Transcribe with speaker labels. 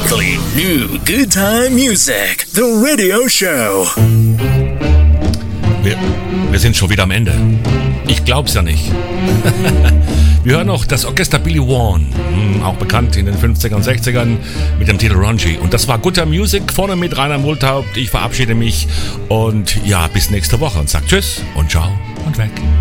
Speaker 1: Weekly New Good Time Music, the radio show.
Speaker 2: Wir sind schon wieder am Ende. Ich glaub's ja nicht. Wir hören noch das Orchester Billy Vaughan, auch bekannt in den 50ern und 60ern mit dem Titel Rungy. Und das war Good Time Music, vorne mit Rainer Multhaupt. Ich verabschiede mich und ja, bis nächste Woche und sag Tschüss und Ciao und weg.